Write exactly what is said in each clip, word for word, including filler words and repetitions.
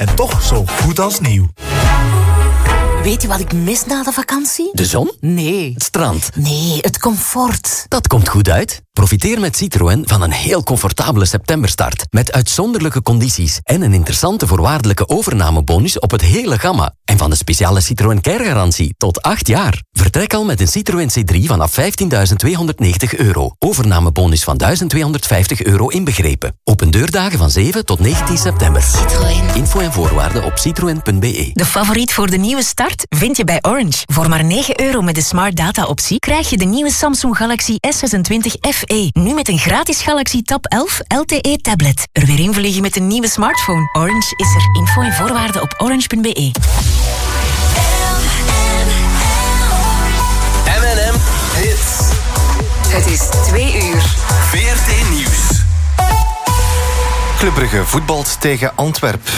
En toch zo goed als nieuw. Weet je wat ik mis na de vakantie? De zon? Nee. Het strand? Nee, het comfort. Dat komt goed uit. Profiteer met Citroën van een heel comfortabele septemberstart. Met uitzonderlijke condities en een interessante voorwaardelijke overnamebonus op het hele gamma. En van de speciale Citroën Care-garantie tot acht jaar. Vertrek al met een Citroën C drie vanaf vijftienduizend tweehonderdnegentig euro. Overnamebonus van duizend tweehonderdvijftig euro inbegrepen. Open deurdagen van zeven tot negentien september. Citroën. Info en voorwaarden op citroen punt b e. De favoriet voor de nieuwe start vind je bij Orange. Voor maar negen euro met de Smart Data optie krijg je de nieuwe Samsung Galaxy S zesentwintig F E. Nu met een gratis Galaxy Tab elf L T E tablet. Er weer invliegen met een nieuwe smartphone. Orange is er. Info en voorwaarden op orange punt b e. M en M Hits. Het is twee uur. V R T Nieuws. Club Brugge voetbalt tegen Antwerpen.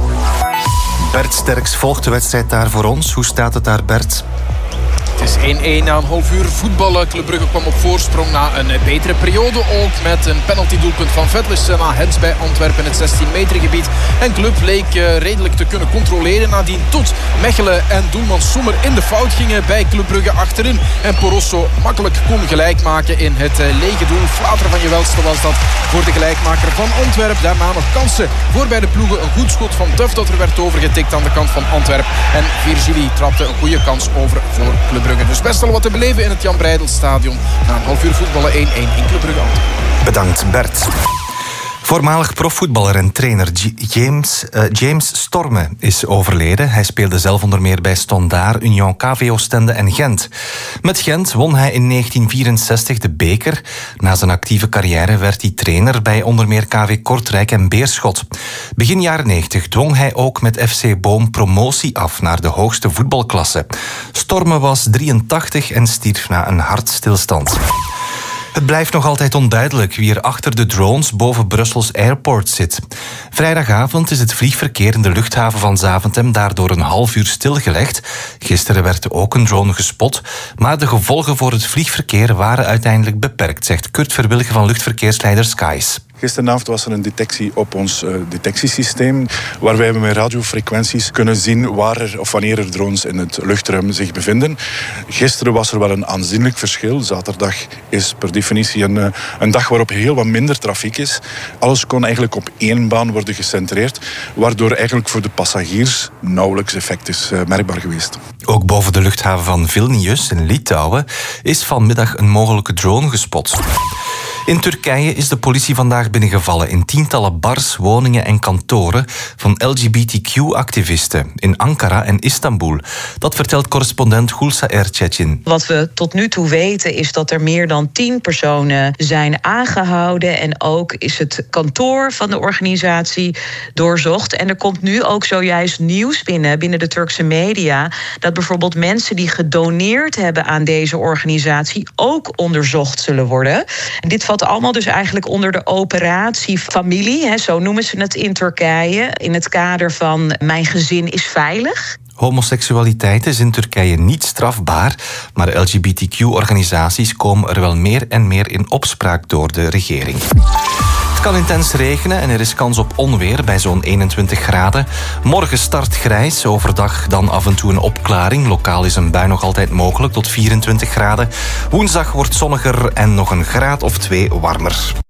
Bert Sterks volgt de wedstrijd daar voor ons. Hoe staat het daar, Bert? Het is één-één na een half uur voetballen. Club Brugge kwam op voorsprong na een betere periode. Ook met een penaltydoelpunt van Vetlissen na Hens bij Antwerpen in het zestien meter gebied. En Club leek uh, redelijk te kunnen controleren. Nadien tot Mechelen en doelman Sommer in de fout gingen bij Club Brugge achterin. En Porosso makkelijk kon gelijk maken in het uh, lege doel. Flater van Gewelste was dat voor de gelijkmaker van Antwerpen. Daarna nog kansen voor bij de ploegen. Een goed schot van Duff dat er werd overgetikt aan de kant van Antwerpen. En Virgili trapte een goede kans over voor Club Brugge. Dus best wel wat te beleven in het Jan Breidel-stadion. Na een half uur voetballen één-één in Club Brugge. Bedankt, Bert. Voormalig profvoetballer en trainer James, uh, James Storme is overleden. Hij speelde zelf onder meer bij Standaard, Union, K V Oostende en Gent. Met Gent won hij in negentien vierenzestig de beker. Na zijn actieve carrière werd hij trainer bij onder meer K V Kortrijk en Beerschot. Begin jaren negentig dwong hij ook met F C Boom promotie af naar de hoogste voetbalklasse. Storme was drieëntachtig en stierf na een hartstilstand. Het blijft nog altijd onduidelijk wie er achter de drones boven Brussels Airport zit. Vrijdagavond is het vliegverkeer in de luchthaven van Zaventem daardoor een half uur stilgelegd. Gisteren werd ook een drone gespot, maar de gevolgen voor het vliegverkeer waren uiteindelijk beperkt, zegt Kurt Verwilgen van luchtverkeersleider Skies. Gisteravond was er een detectie op ons uh, detectiesysteem, waarbij we met radiofrequenties kunnen zien waar er of wanneer er drones in het luchtruim zich bevinden. Gisteren was er wel een aanzienlijk verschil. Zaterdag is per definitie een, uh, een dag waarop heel wat minder trafiek is. Alles kon eigenlijk op één baan worden gecentreerd, waardoor eigenlijk voor de passagiers nauwelijks effect is uh, merkbaar geweest. Ook boven de luchthaven van Vilnius in Litouwen is vanmiddag een mogelijke drone gespot. In Turkije is de politie vandaag binnengevallen in tientallen bars, woningen en kantoren van L G B T Q-activisten in Ankara en Istanbul. Dat vertelt correspondent Gulsa Erçetin. Wat we tot nu toe weten is dat er meer dan tien personen zijn aangehouden en ook is het kantoor van de organisatie doorzocht. En er komt nu ook zojuist nieuws binnen, binnen de Turkse media, dat bijvoorbeeld mensen die gedoneerd hebben aan deze organisatie ook onderzocht zullen worden. En dit valt allemaal dus eigenlijk onder de operatie familie, hè, zo noemen ze het in Turkije, in het kader van mijn gezin is veilig. Homoseksualiteit is in Turkije niet strafbaar, maar L G B T Q-organisaties komen er wel meer en meer in opspraak door de regering. Het kan intens regenen en er is kans op onweer bij zo'n eenentwintig graden. Morgen start grijs, overdag dan af en toe een opklaring. Lokaal is een bui nog altijd mogelijk tot vierentwintig graden. Woensdag wordt zonniger en nog een graad of twee warmer.